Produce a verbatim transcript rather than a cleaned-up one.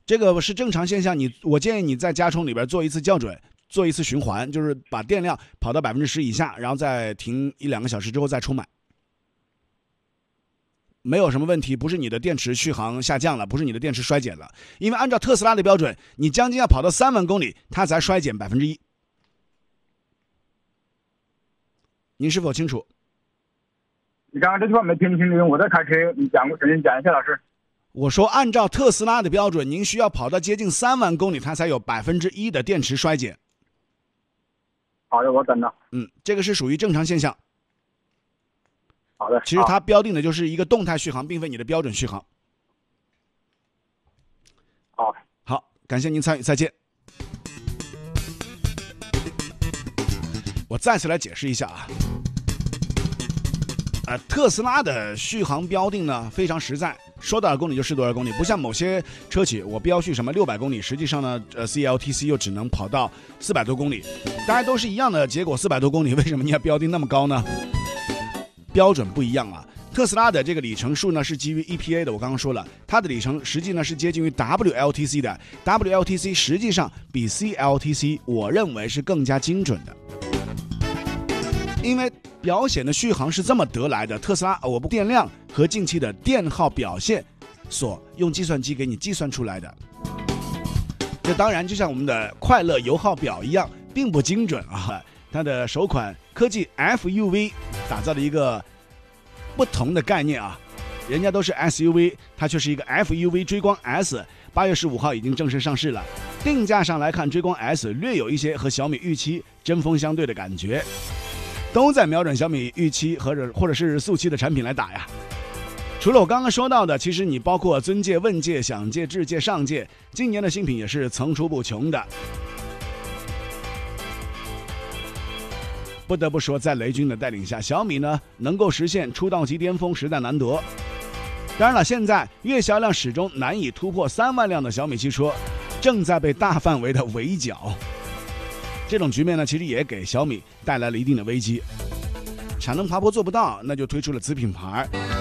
这个是正常现象。你我建议你在加充里边做一次校准，做一次循环，就是把电量跑到百分之十以下，然后再停一两个小时之后再充满。没有什么问题，不是你的电池续航下降了，不是你的电池衰减了，因为按照特斯拉的标准，你将近要跑到三万公里，它才衰减百分之一。您是否清楚？ 你刚刚这句话没听清楚，我在开车，你讲过，请讲一下，老师。 我说，按照特斯拉的标准，您需要跑到接近三万公里，它才有百分之一的电池衰减。 好的，我等了。 嗯，这个是属于正常现象。 好的。 其实它标定的就是一个动态续航，并非你的标准续航。 好， 好，感谢您参与，再见。我再次来解释一下啊。呃，特斯拉的续航标定呢非常实在，说多少公里就是多少公里，不像某些车企我标续什么六百公里，实际上呢，呃 C L T C 又只能跑到四百多公里，大家都是一样的结果，四百多公里，为什么你要标定那么高呢？标准不一样啊。特斯拉的这个里程数呢是基于 E P A 的，我刚刚说了，它的里程实际呢是接近于 W L T C 的 ，W L T C 实际上比 C L T C 我认为是更加精准的。因为表显的续航是这么得来的，特斯拉我不电量和近期的电耗表现所用计算机给你计算出来的。这当然就像我们的快乐油耗表一样，并不精准啊。它的首款科技 F U V 打造的一个不同的概念啊，人家都是 S U V， 它却是一个 F U V 追光 S， 八月十五号已经正式上市了。定价上来看，追光 S 略有一些和小米预期针锋相对的感觉。都在瞄准小米预期或者或者是速七的产品来打呀。除了我刚刚说到的，其实你包括尊界、问界、享界、智界、上界，今年的新品也是层出不穷的。不得不说，在雷军的带领下，小米呢能够实现出道即巅峰，实在难得。当然了，现在月销量始终难以突破三万辆的小米汽车，正在被大范围的围剿。这种局面呢，其实也给小米带来了一定的危机。产能爬坡做不到，那就推出了子品牌。